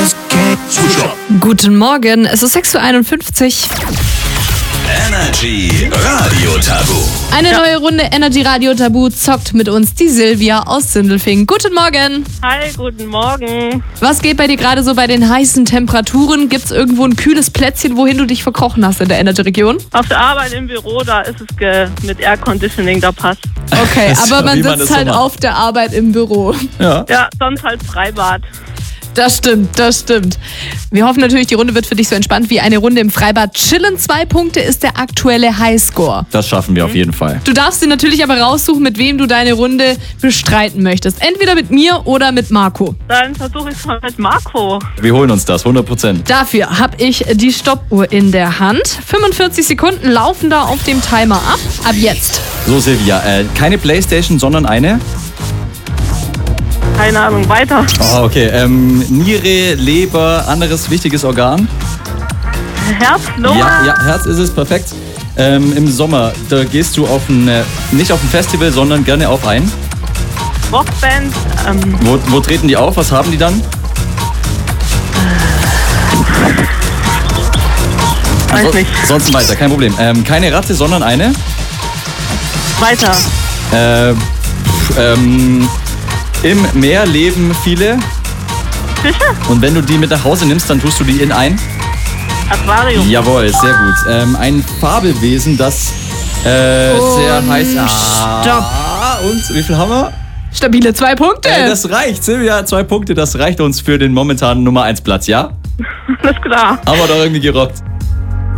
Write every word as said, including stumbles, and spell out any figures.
Guten Morgen, es ist sechs Uhr einundfünfzig. Energy Radio Tabu. Eine neue Runde Energy Radio Tabu zockt mit uns die Silvia aus Sindelfingen. Guten Morgen. Hi, guten Morgen. Was geht bei dir gerade so bei den heißen Temperaturen? Gibt es irgendwo ein kühles Plätzchen, wohin du dich verkrochen hast in der Energy-Region? Auf der Arbeit im Büro, da ist es ge- mit Air Conditioning, da passt. Okay, Das ist aber ja, wie man man sitzt das so halt macht. auf der Arbeit im Büro. Ja. Ja, sonst halt Freibad. Das stimmt, das stimmt. Wir hoffen natürlich, die Runde wird für dich so entspannt wie eine Runde im Freibad. Chillen, zwei Punkte ist der aktuelle Highscore. Das schaffen wir auf jeden Fall. Du darfst dir natürlich aber raussuchen, mit wem du deine Runde bestreiten möchtest. Entweder mit mir oder mit Marco. Dann versuche ich es mal mit Marco. Wir holen uns das, hundert Prozent. Dafür habe ich die Stoppuhr in der Hand. fünfundvierzig Sekunden laufen da auf dem Timer ab. Ab jetzt. So, Silvia, äh, keine Playstation, sondern eine? Keine Ahnung, weiter. Oh, okay. Ähm, Niere, Leber, anderes wichtiges Organ? Herz, Lunge. Ja, ja, Herz ist es, perfekt. Ähm, Im Sommer, da gehst du auf ein, äh, nicht auf ein Festival, sondern gerne auf ein. Rockband. Ähm, Wo, wo treten die auf? Was haben die dann? weiß So- nicht. Sonst weiter, kein Problem. Ähm, keine Ratte, sondern eine? Weiter. Äh, pff, ähm, Im Meer leben viele. Fische? Und wenn du die mit nach Hause nimmst, dann tust du die in ein? Aquarium. Jawohl, sehr gut. Ähm, ein Fabelwesen, das äh, sehr heiß... Ah, und wie viel haben wir? Stabile zwei Punkte. Äh, das reicht, Silvia, zwei Punkte, das reicht uns für den momentanen Nummer eins Platz, ja? Alles klar. Haben wir doch irgendwie gerockt.